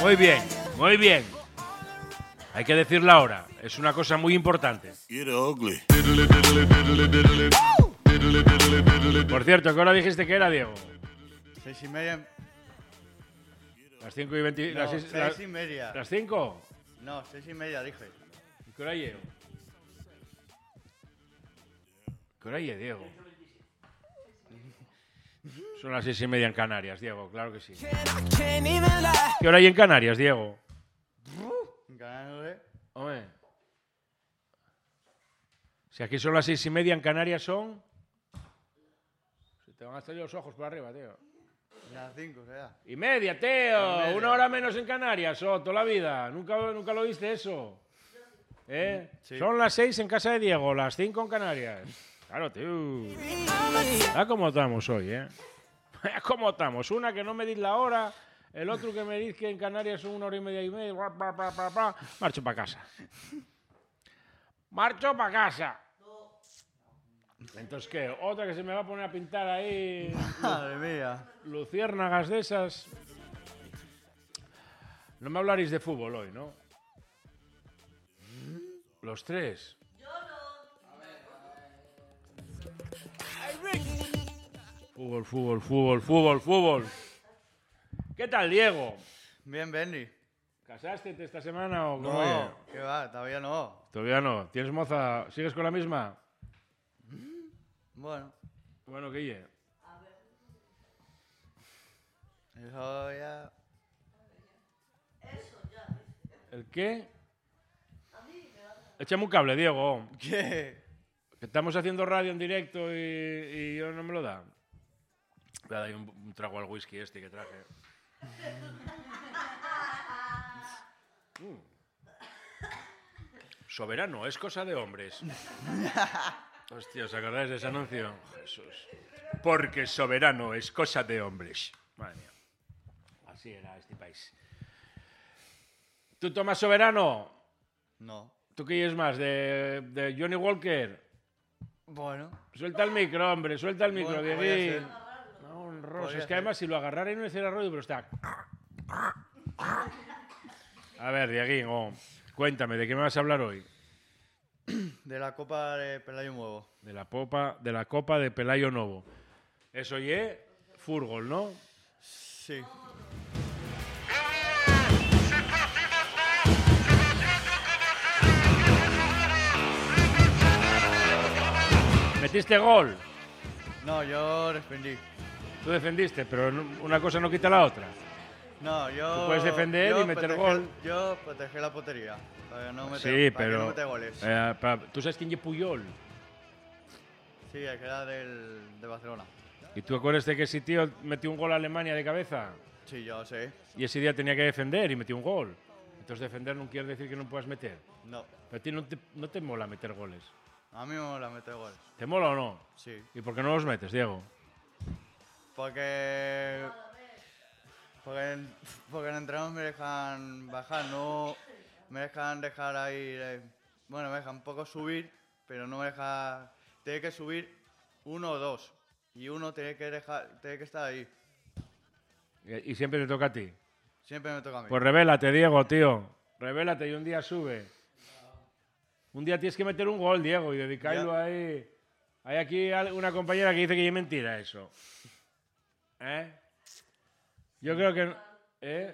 Muy bien, muy bien. Hay que decirlo ahora. Es una cosa muy importante. Por cierto, ¿qué hora dijiste que era, Diego? 6:30. Las 5 y 20. No, las 6:30. ¿Las 5? No, 6:30 dije. ¿Y qué hora llego? ¿Qué hora llego, Diego? Son las 6:30 en Canarias, Diego, claro que sí. ¿Qué hora hay en Canarias, Diego? Ganándole. Hombre. Si aquí son las 6:30 en Canarias son... Se te van a salir los ojos por arriba, tío. Las 5 será. ¡Y media, tío! Una hora menos en Canarias, toda la vida. ¿Nunca lo viste eso? ¿Eh? Sí. Son las 6 en casa de Diego, las 5 en Canarias. Claro, tío. Ah, cómo estamos hoy, ¿eh? ¿Cómo estamos? Una que no me dis la hora, el otro que me dis que en Canarias son 1 hora y media. Marcho para casa. Marcho para casa. Entonces, ¿qué? Otra que se me va a poner a pintar ahí. Madre mía. Luciérnagas de esas. No me hablaréis de fútbol hoy, ¿no? Los tres. Yo no. Fútbol. ¿Qué tal, Diego? Bien, Benny. ¿Casaste esta semana o cómo? No, ¿qué va? Todavía no. Todavía no. ¿Tienes moza? ¿Sigues con la misma? Bueno, Bueno, ¿qué ye? eso ya... ¿El qué? Échame un cable, Diego. ¿Qué? Que estamos haciendo radio en directo y yo no me lo da. Voy a dar un trago al whisky este que traje. Soberano, es cosa de hombres. Hostia, ¿os acordáis de ese anuncio? Jesús. Porque soberano es cosa de hombres. Madre mía. Así era este país. ¿Tú tomas soberano? No. ¿Tú qué es más? ¿De Johnny Walker? Bueno. Suelta el micro, hombre, suelta el micro, Bueno, Dieguín. podría ser. No, un rosa. Podría Es que ser. además si lo agarrara y no hiciera ruido, pero está... A ver, Dieguín, cuéntame, ¿de qué me vas a hablar hoy? De la Copa de Pelayo Nuevo. De la Copa de Pelayo Novo. Eso ye fútbol, ¿no? Sí. ¿Metiste gol? No, yo defendí. Tú defendiste, pero una cosa no quita la otra. No, yo... Tú puedes defender y meter gol. Yo protegí la portería. Para no meter, Sí, para que pero... no meter goles. ¿Tú sabes quién es Puyol? Sí, el que era de Barcelona. ¿Y tú acuerdas de que ese tío metió un gol a Alemania de cabeza? Sí, yo sé. Y ese día tenía que defender y metió un gol. Entonces defender no quiere decir que no puedas meter. No. Pero a ti no te mola meter goles. A mí me mola meter goles. ¿Te mola o no? Sí. ¿Y por qué no los metes, Diego? Porque en el entrenador me dejan bajar, no me dejan dejar ahí. Bueno, me dejan un poco subir, pero no me deja. Tiene que subir 1 o 2. Y uno tiene que estar ahí. Y siempre te toca a ti. Siempre me toca a mí. Pues revélate, Diego, tío. Revélate y un día sube. Un día tienes que meter un gol, Diego, y dedicarlo ahí. Hay aquí una compañera que dice que es mentira eso. ¿Eh? Yo creo que... ¿Eh?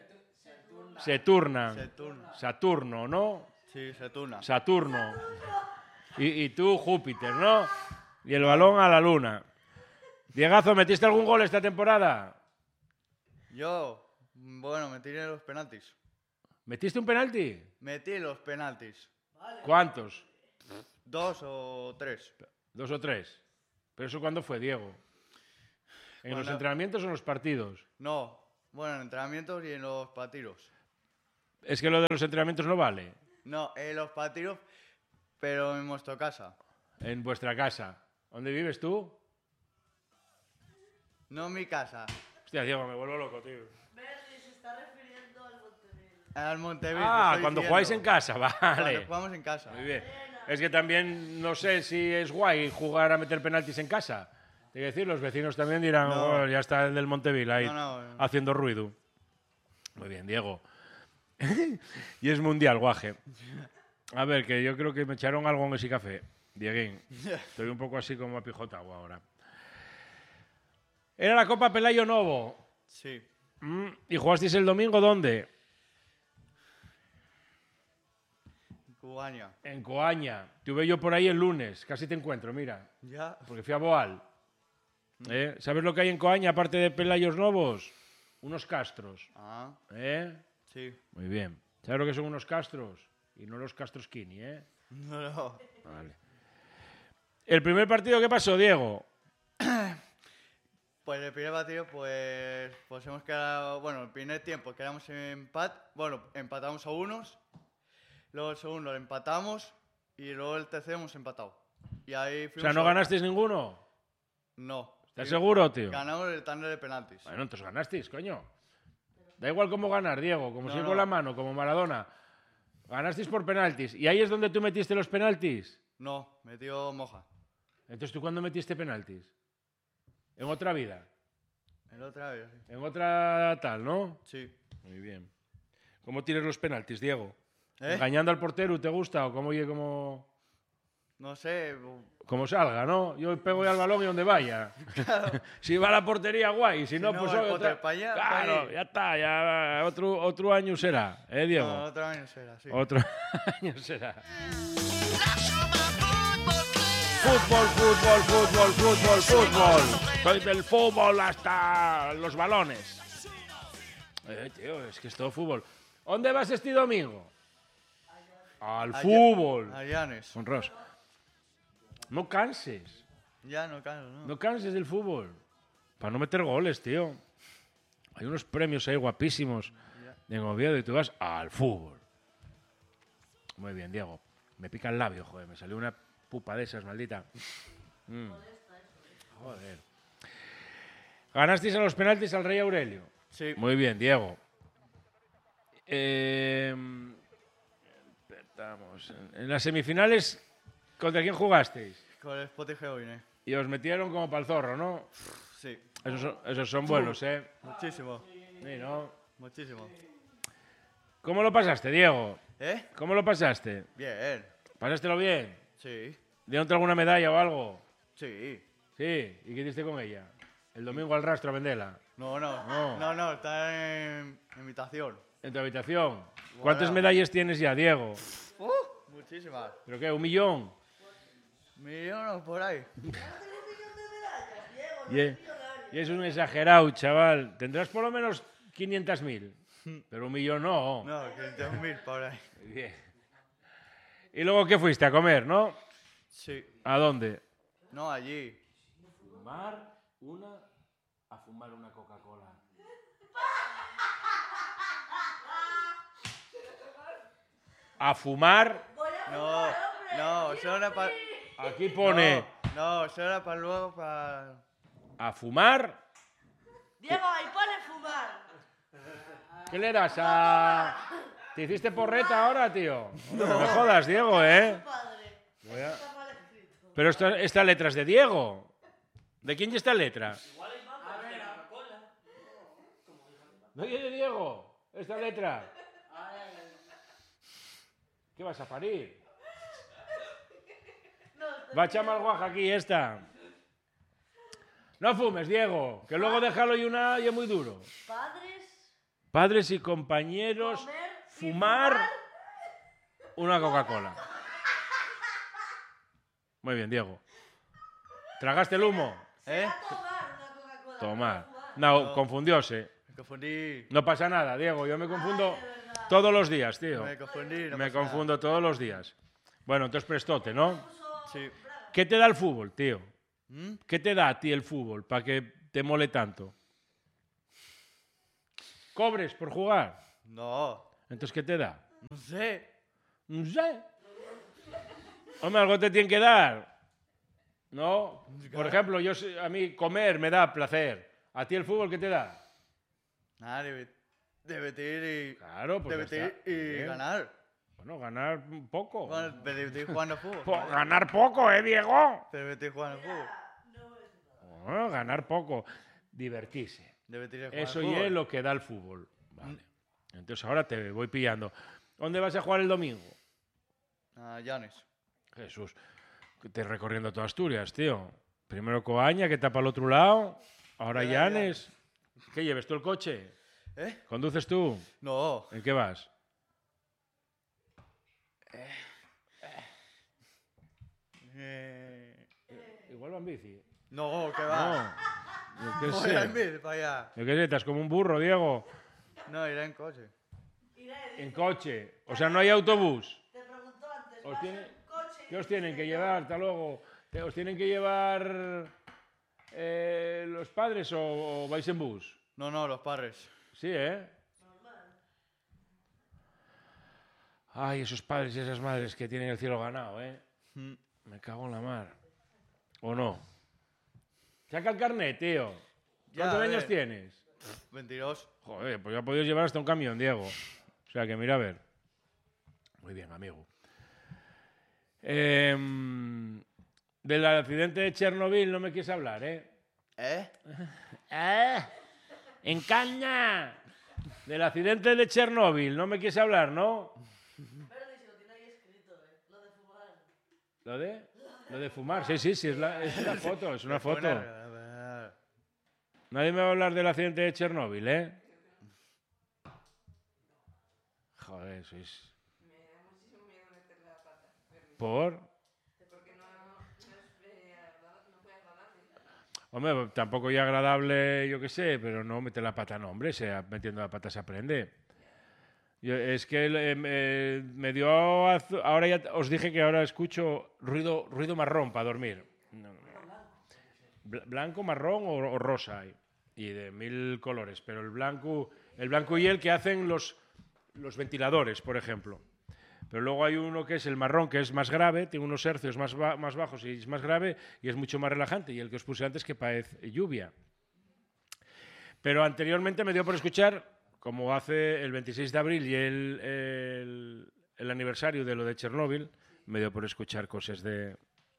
Saturno, ¿no? Sí, se turna. Saturno. Y tú, Júpiter, ¿no? Y el balón a la luna. Diegazo, ¿metiste algún gol esta temporada? Yo, bueno, me tiré los penaltis. ¿Metiste un penalti? Metí los penaltis. ¿Cuántos? 2 o 3. 2 o 3. ¿Pero eso cuándo fue, Diego? ¿En los Cuando- entrenamientos o en los partidos? No, bueno, en entrenamientos y en los partidos. Es que lo de los entrenamientos no vale. No, en los partidos, pero en nuestra casa. En vuestra casa. ¿Dónde vives tú? No en mi casa. Hostia, Diego, me vuelvo loco, tío. Al Montevideo. Ah, cuando jugáis en casa, Cuando vale. jugamos en casa. Muy bien. Es que también no sé si es guay jugar a meter penaltis en casa. Te que decir, los vecinos también dirán, No. "Oh, ya está el del Monteville ahí No. haciendo ruido". Muy bien, Diego. Y es mundial, guaje. A ver, que yo creo que me echaron algo en ese café. Dieguín. Estoy un poco así como apijotado ahora. Era la Copa Pelayo Novo. Sí. ¿Y jugasteis el domingo dónde? Cubaña. En Coaña. Tuve yo por ahí el lunes. Casi te encuentro, mira. Ya. Porque fui a Boal. ¿Sabes lo que hay en Coaña, aparte de Pelayos Novos? Unos castros. Ah, sí. Muy bien. ¿Sabes lo que son unos castros? Y no los castros Kini, No. Vale. ¿El primer partido qué pasó, Diego? Pues el primer partido, pues hemos quedado, bueno, el primer tiempo quedamos en empatamos a unos, luego el segundo lo empatamos y luego el tercero hemos empatado. Y ahí O fuimos sea, ¿no a- ganasteis ninguno? No. ¿Estás Sí, seguro, tío? Ganamos el tándem de penaltis. Bueno, entonces ganasteis, coño. Da igual cómo ganar, Diego, como No, si no. con la mano, como Maradona. Ganasteis por penaltis. ¿Y ahí es donde tú metiste los penaltis? No, metió Moja. Entonces, ¿tú cuándo metiste penaltis? En otra vida. El otra vez, sí. En otra tal, ¿no? Sí. Muy bien. ¿Cómo tienes los penaltis, Diego? ¿Eh? ¿Engañando al portero te gusta o cómo, No sé. como salga, no? Yo pego ya al balón y donde vaya. Si va a la portería, guay. Si no, no, pues el otra- portero pa' allá, pa' Claro, ahí. ya está. Ya otro año será, Diego? No, otra vez será, sí. Otro año será. Fútbol, fútbol, fútbol, fútbol, fútbol. Soy del fútbol hasta los balones. Tío, es que es todo fútbol. ¿Dónde vas este domingo? Al fútbol. A Llanes. Con Ross. No canses. Ya no canso, ¿no? No canses del fútbol. Para no meter goles, tío. Hay unos premios ahí guapísimos en Oviedo y tú vas al fútbol. Muy bien, Diego. Me pica el labio, joder. Me salió una pupa de esas, maldita. Joder. Ganasteis a los penaltis al Rey Aurelio. Sí. Muy bien, Diego. Estamos en las semifinales, ¿contra quién jugasteis? Con el Spotify hoy, ¿eh? Y os metieron como pa'l zorro, ¿no? Sí. Esos son buenos, ¿eh? Muchísimo. Sí, ¿no? Muchísimo. ¿Cómo lo pasaste, Diego? ¿Eh? ¿Cómo lo pasaste? Bien. ¿Pasástelo bien? Sí. ¿Dieron alguna medalla o algo? Sí. Sí. ¿Y qué hiciste con ella? El domingo al rastro a venderla. No, no. No. No, no, está en invitación. ¿En tu habitación? ¿Cuántas medallas tienes ya, Diego? Muchísimas. ¿Pero qué? ¿1 millón? Millones por ahí. Y es un exagerado, chaval. Tendrás por lo menos 500.000. Pero 1 millón no. No, 500.000 por ahí. Bien. ¿Y luego qué fuiste? A comer, ¿no? Sí. ¿A dónde? No, allí. A fumar una Coca-Cola. A fumar. No, no, eso era para... Aquí pone No, eso era para luego, para... a fumar. Diego, ahí pone fumar. ¿Qué le das a...? ¿Te hiciste porreta ahora, tío? No me jodas, Diego, ¿eh? Padre. Está mal escrito. Pero esta letra es de Diego. ¿De quién es esta letra? ¿No es de Diego? Esta letra. ¿Qué vas a parir? Va a echar mal guaja aquí esta. No fumes, Diego, que luego déjalo y es muy duro. Padres, Padres y compañeros, comer, fumar una Coca-Cola. Muy bien, Diego. ¿Tragaste el humo? ¿Eh? tomar una Coca-Cola. Tomar. Fumar. No, confundióse. Me confundí. No pasa nada, Diego. Yo me confundo todos los días, tío. Me confundí. No Me pasa nada. confundo todos los días. Bueno, entonces prestote, ¿no? Sí. ¿Qué te da el fútbol, tío? ¿Mm? ¿Qué te da a ti el fútbol para que te mole tanto? ¿Cobres por jugar? No. Entonces, ¿qué te da? No sé. No sé. Hombre, algo te tiene que dar. ¿No? Por ejemplo, a mí comer me da placer. ¿A ti el fútbol qué te da? Nada, divertir y... Claro, pues ya divertir está. y Bien. ganar. Bueno, ganar un poco. Bueno, divertir jugando al fútbol. Ganar poco, Diego? Divertir jugando al fútbol. Bueno, ganar poco. Divertirse. Divertir jugando Eso al y fútbol. es lo que da el fútbol. Vale. Entonces ahora te voy pillando. ¿Dónde vas a jugar el domingo? A Llanes. Jesús, que te recorriendo toda Asturias, tío. Primero Coaña, que tapa al otro lado. Ahora Ya, Llanes. ¿Qué lleves tú el coche? ¿Eh? ¿Conduces tú? No. ¿En qué vas? Igual va en bici. No, que va. No, yo qué Voy a sé. ir para allá. Yo qué sé, estás como un burro, Diego. No, iré en coche. En coche. O sea, no hay autobús. Te preguntó antes. Os ¿vas tiene- en coche? ¿Qué os tienen que llevar? Hasta luego. ¿Os tienen que llevar los padres o vais en bus? No, los padres. Sí, ¿eh? Ay, esos padres y esas madres que tienen el cielo ganado, ¿eh? Mm. Me cago en la mar. ¿O no? Saca el carnet, tío. Ya, ¿Cuántos a años ver. tienes? 22. Joder, pues ya podías llevar hasta un camión, Diego. O sea que mira a ver. Muy bien, amigo. Del accidente de Chernobyl no me quieres hablar, ¿eh? ¿Eh? ¡En caña! Del accidente de Chernobyl no me quieres hablar, ¿no? Verdi, si lo tiene ahí escrito, Lo de fumar. ¿Lo de? Lo de fumar, sí, es una foto, es una foto. Nadie me va a hablar del accidente de Chernobyl, ¿eh? Joder, sois... Me da muchísimo miedo meter la pata. ¿Por? Porque no puede agradable. Hombre, tampoco ya agradable, yo qué sé, pero no meter la pata, no, hombre, metiendo la pata se aprende. Es que me dio... Ahora ya os dije que ahora escucho ruido marrón para dormir. Blanco, marrón o rosa hay. Y de 1000 colores. Pero el blanco y el que hacen los ventiladores, por ejemplo. Pero luego hay uno que es el marrón, que es más grave, tiene unos hercios más bajos y es más grave y es mucho más relajante. Y el que os puse antes que parece lluvia. Pero anteriormente me dio por escuchar, como hace el 26 de abril y el aniversario de lo de Chernóbil, me dio por escuchar cosas de...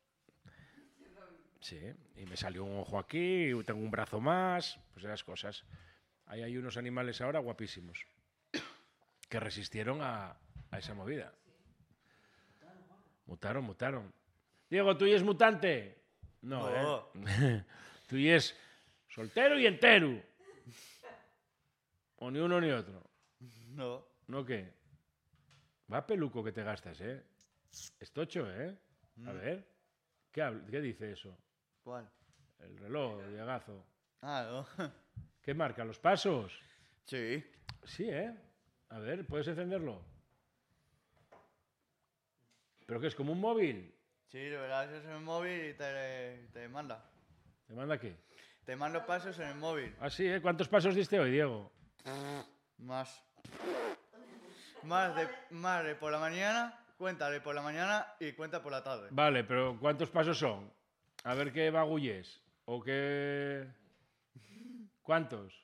Sí, y me salió un ojo aquí, y tengo un brazo más, pues esas cosas. Ahí hay unos animales ahora guapísimos que resistieron a esa movida. Mutaron. Diego, ¿tú y es mutante? No, No. ¿eh? Tú y es soltero y entero. O ni uno ni otro. No. ¿No qué? Va peluco que te gastas, ¿eh? Es tocho, ¿eh? A ver. ¿Qué dice eso? ¿Cuál? El reloj, Diegazo. Ah, no. ¿Qué marca? ¿Los pasos? Sí. Sí, ¿eh? A ver, ¿puedes encenderlo? ¿Pero qué es? ¿Como un móvil? Sí, de verdad, eso es en el móvil y te manda. ¿Te manda qué? Te manda pasos en el móvil. Ah, sí, ¿eh? ¿Cuántos pasos diste hoy, Diego? Más. Más de por la mañana, cuéntale por la mañana y cuenta por la tarde. Vale, pero ¿cuántos pasos son? A ver qué bagullés. ¿O qué...? ¿Cuántos?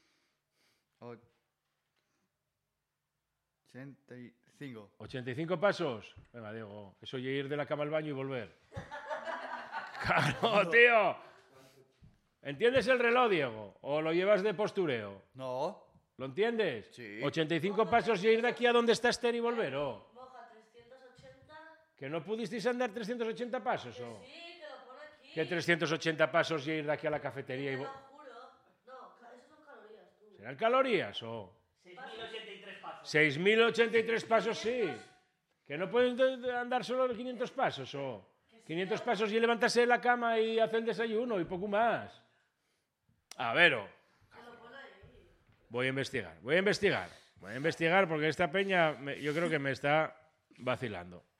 85. ¿85 pasos? Venga, Diego, eso ya ir de la cama al baño y volver. ¡Claro, tío! ¿Entiendes el reloj, Diego? ¿O lo llevas de postureo? No. ¿Lo entiendes? Sí. 85 pasos y ir de aquí a donde está Esther y volver, ¿o? Moja 380. ¿Que no pudisteis andar 380 pasos, o? Sí, que lo pone aquí. ¿Qué 380 pasos y ir de aquí a la cafetería y Te lo volver? juro. No, eso son calorías, tú. ¿Serán calorías, o? 6.083 pasos. 6.083 pasos, sí. ¿Que no pueden andar solo 500 pasos, o? 500 pasos y levantarse de la cama y hacer el desayuno y poco más. A ver, o. Voy a investigar porque esta peña yo creo que me está vacilando.